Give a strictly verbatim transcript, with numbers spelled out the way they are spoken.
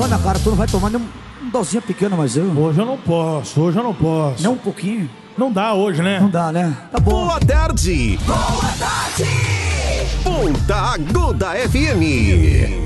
na cara, tu não vai tomar nem um dozinha pequena, mas eu... Hoje eu não posso, hoje eu não posso. Nem um pouquinho? Não dá hoje, né? Não dá, né? Tá bom. Boa tarde. Boa tarde. Ponta Aguda F M.